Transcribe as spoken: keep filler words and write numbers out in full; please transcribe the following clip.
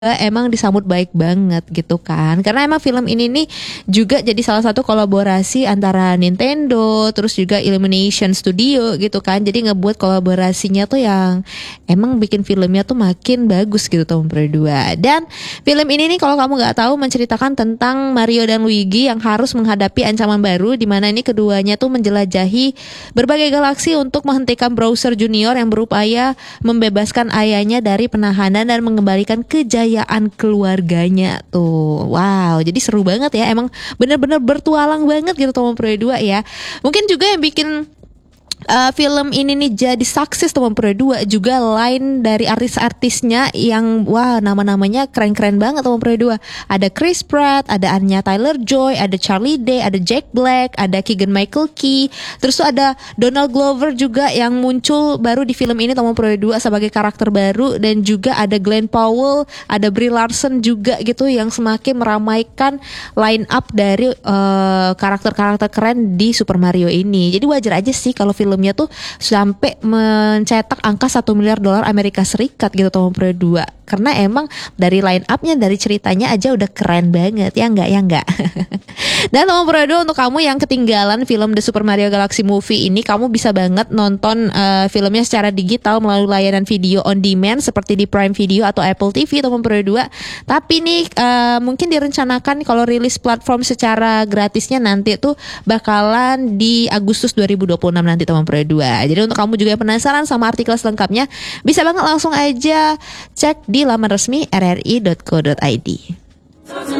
emang disambut baik banget gitu kan. Karena emang film ini nih juga jadi salah satu kolaborasi antara Nintendo terus juga Illumination Studio gitu kan. Jadi ngebuat kolaborasinya tuh yang emang bikin filmnya tuh makin bagus gitu tahun dua. Dan film ini nih kalau kamu nggak tahu menceritakan tentang Mario dan Luigi yang harus menghadapi ancaman baru di mana ini keduanya tuh menjelajahi berbagai galaksi untuk menghentikan Bowser Junior yang berupaya membebaskan ayahnya dari penahanan dan mengembalikan kejayaan keluarganya tuh. Wow, jadi seru banget ya. Emang bener-bener bertualang banget gitu Tomb Raider dua ya. Mungkin juga yang bikin Uh, film ini nih jadi sukses Tomb Raider dua juga line dari artis-artisnya yang wah nama-namanya keren-keren banget Tomb Raider dua. Ada Chris Pratt, ada Anya Taylor-Joy, ada Charlie Day, ada Jack Black, ada Keegan-Michael Key. Terus tuh ada Donald Glover juga yang muncul baru di film ini Tomb Raider dua sebagai karakter baru, dan juga ada Glenn Powell, ada Brie Larson juga gitu yang semakin meramaikan line up dari uh, karakter-karakter keren di Super Mario ini. Jadi wajar aja sih kalau film filmnya tuh sampai mencetak angka satu miliar dolar Amerika Serikat gitu Tomb Raider dua. Karena emang dari line up-nya, dari ceritanya aja udah keren banget. Ya enggak, ya enggak. Dan Tomb Raider dua untuk kamu yang ketinggalan film The Super Mario Galaxy Movie ini, kamu bisa banget nonton uh, filmnya secara digital melalui layanan video on demand seperti di Prime Video atau Apple T V Tomb Raider dua. Tapi nih uh, mungkin direncanakan kalau rilis platform secara gratisnya nanti tuh bakalan di Agustus dua ribu dua puluh enam nanti Tomb Raider dua. Jadi untuk kamu juga yang penasaran sama artikel selengkapnya, bisa banget langsung aja cek di laman resmi r r i dot co dot i d.